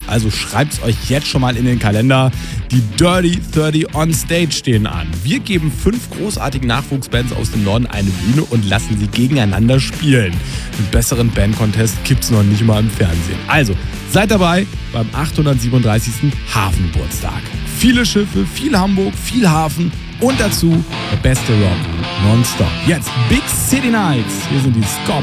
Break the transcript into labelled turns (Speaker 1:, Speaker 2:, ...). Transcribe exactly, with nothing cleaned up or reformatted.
Speaker 1: Also schreibt's euch jetzt schon mal in den Kalender. Die Dirty dreißig on Stage stehen an. Wir geben fünf großartigen Nachwuchsbands aus dem Norden eine Bühne und lassen sie gegeneinander spielen. Einen besseren Bandcontest gibt's noch nicht mal im Fernsehen. Also seid dabei beim achthundertsiebenunddreißigsten Hafengeburtstag. Viele Schiffe, viel Hamburg, viel Hafen und dazu der beste Rock nonstop. Jetzt Big City Nights. Hier sind die Scorpions.